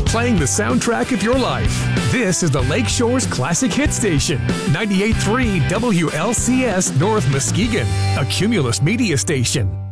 playing the soundtrack of your life. This is the Lakeshore's Classic Hit Station, 98.3 WLCS North Muskegon, a Cumulus Media station.